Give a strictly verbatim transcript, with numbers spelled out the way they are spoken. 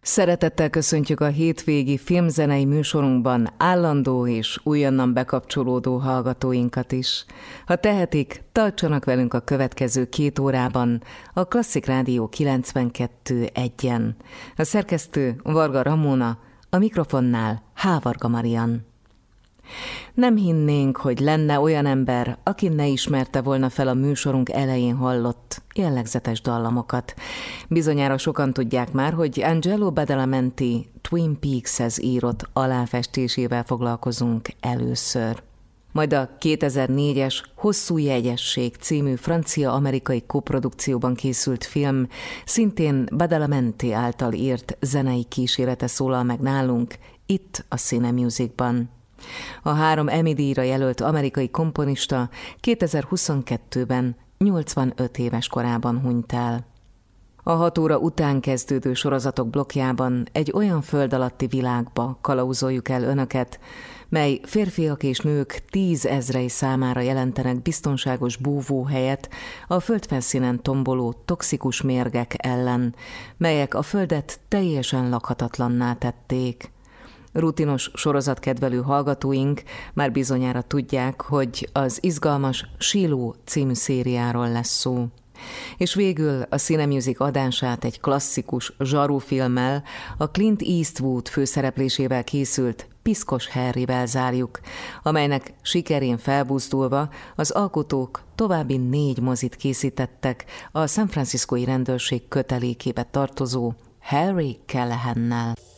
Szeretettel köszöntjük a hétvégi filmzenei műsorunkban állandó és újonnan bekapcsolódó hallgatóinkat is. Ha tehetik, tartsanak velünk a következő két órában a Klasszik Rádió kilencvenkettő egyen. A szerkesztő Varga Ramona, a mikrofonnál Hávarga Marian. Nem hinnénk, hogy lenne olyan ember, aki ne ismerte volna fel a műsorunk elején hallott jellegzetes dallamokat. Bizonyára sokan tudják már, hogy Angelo Badalamenti Twin Peaks-hez írott aláfestésével foglalkozunk először. Majd a kétezer-négyes Hosszú jegyesség című francia-amerikai koprodukcióban készült film szintén Badalamenti által írt zenei kísérete szólal meg nálunk, itt a Cine Musicban. A három Emmy-díjra jelölt amerikai komponista kétezer-huszonkettőben nyolcvanöt éves korában hunyt el. A hat óra után kezdődő sorozatok blokkjában egy olyan föld alatti világba kalauzoljuk el önöket, mely férfiak és nők tízezrei számára jelentenek biztonságos búvóhelyet a földfelszínen tomboló toxikus mérgek ellen, melyek a földet teljesen lakhatatlanná tették. Rutinos sorozatkedvelő hallgatóink már bizonyára tudják, hogy az izgalmas Shiloh című szériáról lesz szó. És végül a Cine Music adását egy klasszikus zsarufilmmel, a Clint Eastwood főszereplésével készült Piszkos Harryvel zárjuk, amelynek sikerén felbuzdulva az alkotók további négy mozit készítettek a San Franciscói rendőrség kötelékébe tartozó Harry Callahannel.